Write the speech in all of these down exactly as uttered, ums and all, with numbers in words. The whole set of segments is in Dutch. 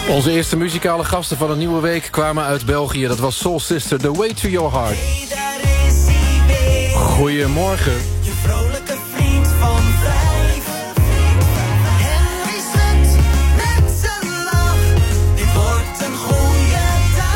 Onze eerste muzikale gasten van een nieuwe week kwamen uit België. Dat was Soul Sister, The Way to Your Heart. Goedemorgen. Je vrolijke vriend van vijf. Henry Slet met zijn lach. Dit wordt een goede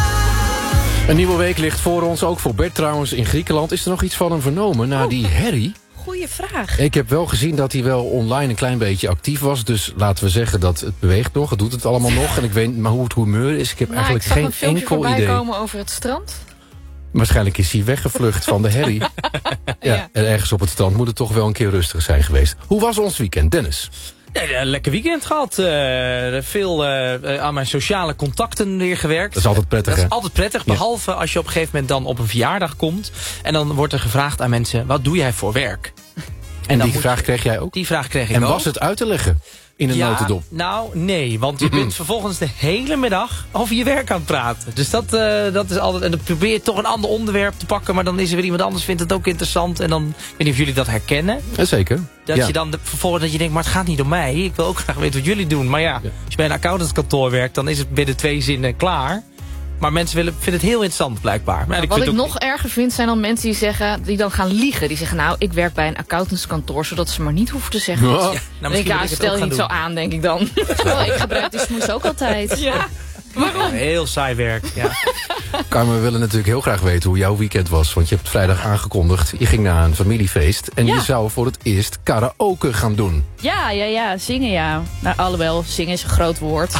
dag. Een nieuwe week ligt voor ons, ook voor Bert trouwens in Griekenland. Is er nog iets van hem vernomen na die herrie? Goeie vraag. Ik heb wel gezien dat hij wel online een klein beetje actief was. Dus laten we zeggen dat het beweegt nog. Het doet het allemaal nog. En ik weet maar hoe het humeur is. Ik heb Nou, eigenlijk ik zag geen een filmpje enkel voorbij idee. komen over het strand. Waarschijnlijk is hij weggevlucht van de herrie. Ja, Ja. en ergens op het strand moet het toch wel een keer rustig zijn geweest. Hoe was ons weekend, Dennis? Ja, een lekker weekend gehad. Uh, veel uh, aan mijn sociale contacten weer gewerkt. Dat is altijd prettig, Dat is hè? altijd prettig, behalve als je op een gegeven moment dan op een verjaardag komt. En dan wordt er gevraagd aan mensen, wat doe jij voor werk? En dan die moet vraag je- kreeg jij ook? Die vraag kreeg ik En ook. was het uit te leggen in een ja, notendop? Nou, nee, want je bent vervolgens de hele middag over je werk aan het praten. Dus dat, uh, dat is altijd... En dan probeer je toch een ander onderwerp te pakken, maar dan is er weer iemand anders vindt het ook interessant. En dan, ik weet niet of jullie dat herkennen. Ja, zeker. Dat Ja. je dan de, vervolgens dat je denkt, maar het gaat niet om mij. Ik wil ook graag weten wat jullie doen. Maar ja, als je bij een accountantskantoor werkt, dan is het binnen twee zinnen klaar. Maar mensen willen, vinden het heel interessant blijkbaar. Maar Wat vind ik het ook- nog erger vind zijn dan mensen die zeggen, die dan gaan liegen. Die zeggen, nou, ik werk bij een accountantskantoor, zodat ze maar niet hoeven te zeggen. Ja. wat ze- Nou, Dan denk misschien ik, moet ja, ik het stel ook je gaan niet zo doen. aan, denk ik dan. Oh, ik gebruik die smoes ook altijd. Ja. Ja, heel saai werk. Ja. Carmen, we willen natuurlijk heel graag weten hoe jouw weekend was. Want je hebt vrijdag aangekondigd, je ging naar een familiefeest. En Ja. je zou voor het eerst karaoke gaan doen. Ja, ja, ja, zingen ja. Nou, alhoewel, zingen is een groot woord.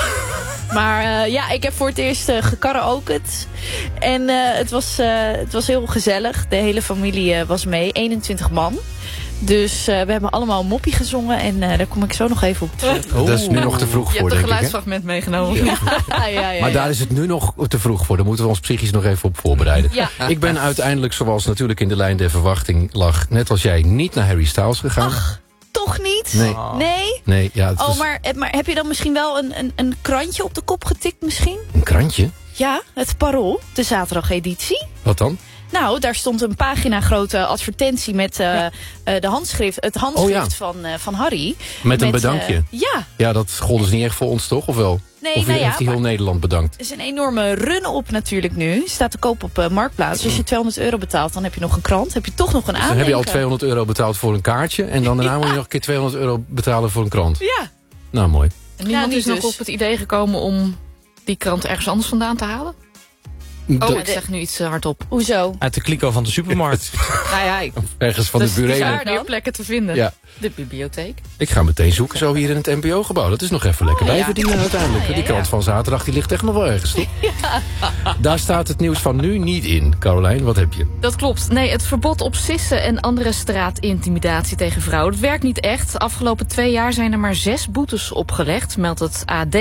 Maar uh, ja, ik heb voor het eerst uh, gekaraoked. En uh, het, was, uh, het was heel gezellig. De hele familie uh, was mee, eenentwintig man. Dus uh, we hebben allemaal een moppie gezongen. En uh, daar kom ik zo nog even op terug. Dat is nu nog te vroeg Je voor, hebt een denk ik. Hè? geluidsfragment meegenomen. Ja, ja, ja, Maar ja. daar is het nu nog te vroeg voor. Daar moeten we ons psychisch nog even op voorbereiden. Ja. Ik ben uiteindelijk, zoals natuurlijk in de lijn der verwachting lag, net als jij, niet naar Harry Styles gegaan. Toch niet? Nee. Nee? Nee, ja, het Oh, was maar, maar heb je dan misschien wel een, een, een krantje op de kop getikt misschien? een krantje. Ja, het Parool, de zaterdageditie. Wat dan? Nou, daar stond een pagina grote advertentie met uh, ja. uh, de handschrift, het handschrift Oh, ja. van, uh, van Harry. Met een Met, bedankje. Uh, ja, Ja, dat gold dus niet echt voor ons, toch? Of wel? Nee, of nou ja, heeft hij heel maar- Nederland bedankt? er is een enorme run op natuurlijk nu. Staat te koop op uh, Marktplaats. Dus als je tweehonderd euro betaalt, dan heb je nog een krant. Heb je toch nog een Dus aandenken. dan heb je al tweehonderd euro betaald voor een kaartje. En dan daarna moet je nog een keer tweehonderd euro betalen voor een krant. Ja, Nou, mooi. En niemand Ja, is niet nog dus. op het idee gekomen om die krant ergens anders vandaan te halen? Oh, Dat- ik zeg nu iets uh, hardop. hoezo? Uit de kliko van de supermarkt. Nou ja, ik, Ergens van dus de er burelen. zijn meer plekken te vinden. Ja. De bibliotheek. Ik ga meteen zoeken zo hier in het N P O-gebouw. Dat is nog even lekker ja. bijverdienen uiteindelijk. Ja, ja, Die krant ja. van zaterdag die ligt echt nog wel ergens, toch? Daar staat het nieuws van nu niet in. Carolijn, wat heb je? Dat klopt. Nee, het verbod op sissen en andere straatintimidatie tegen vrouwen, dat werkt niet echt. De afgelopen twee jaar zijn er maar zes boetes opgelegd, meldt het A D.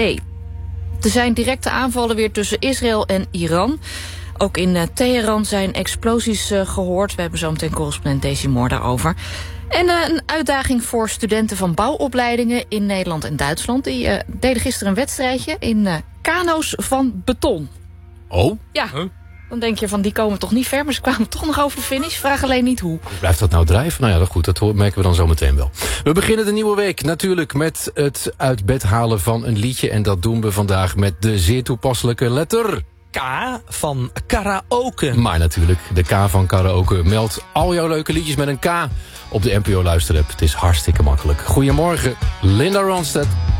Er zijn directe aanvallen weer tussen Israël en Iran. Ook in uh, Teheran zijn explosies uh, gehoord. We hebben zo meteen correspondent Daisy Moore daarover. En uh, een uitdaging voor studenten van bouwopleidingen in Nederland en Duitsland. Die uh, deden gisteren een wedstrijdje in uh, kano's van beton. Oh, Ja, dan denk je van die komen toch niet ver, maar ze kwamen toch nog over de finish. Vraag alleen niet hoe. blijft dat nou drijven? Nou ja, dat goed, dat hoor- merken we dan zo meteen wel. We beginnen de nieuwe week natuurlijk met het uit bed halen van een liedje. En dat doen we vandaag met de zeer toepasselijke letter. K van karaoke. Maar natuurlijk, de K van karaoke. Meld al jouw leuke liedjes met een K op de N P O luisterapp. Het is hartstikke makkelijk. Goedemorgen, Linda Ronstadt.